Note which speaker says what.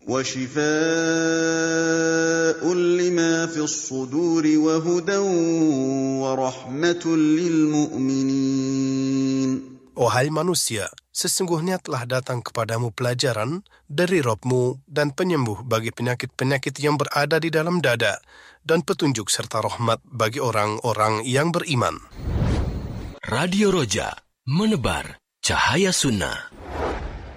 Speaker 1: وَشِفَاءٌ لِمَا فِي الصُّدُورِ وَهُدًى وَرَحْمَةٌ لِلْمُؤْمِنِينَ.
Speaker 2: Wahai manusia, sesungguhnya telah datang kepadamu pelajaran dari Rabb-mu dan penyembuh bagi penyakit-penyakit yang berada di dalam dada, dan petunjuk serta rahmat bagi orang-orang yang beriman.
Speaker 3: Radio Roja, menebar cahaya sunnah.